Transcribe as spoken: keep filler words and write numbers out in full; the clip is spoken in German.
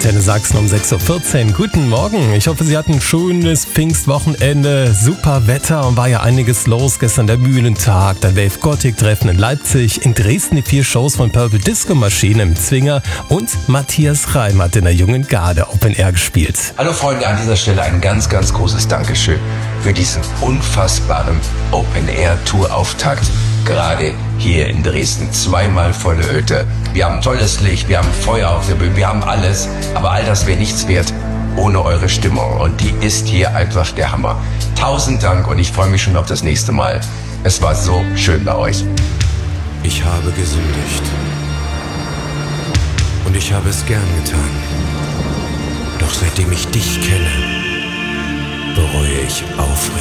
Antenne Sachsen um sechs Uhr vierzehn. Guten Morgen. Ich hoffe, Sie hatten ein schönes Pfingstwochenende. Super Wetter und war ja einiges los. Gestern der Mühlentag, dann Wave Gothic Treffen in Leipzig, in Dresden die vier Shows von Purple Disco Machine im Zwinger und Matthias Reim hat in der Jungen Garde Open Air gespielt. Hallo Freunde, an dieser Stelle ein ganz, ganz großes Dankeschön für diesen unfassbaren Open Air Tour Auftakt. Gerade hier in Dresden, zweimal volle Hütte. Wir haben tolles Licht, wir haben Feuer auf der Bühne, wir haben alles. Aber all das wäre nichts wert ohne eure Stimmung. Und die ist hier einfach der Hammer. Tausend Dank und ich freue mich schon auf das nächste Mal. Es war so schön bei euch. Ich habe gesündigt. Und ich habe es gern getan. Doch seitdem ich dich kenne, bereue ich aufrichtig.